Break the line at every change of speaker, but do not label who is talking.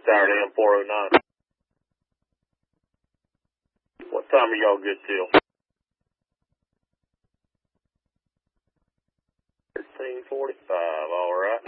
Saturday on 409. What time are y'all good till? 13:45, all right.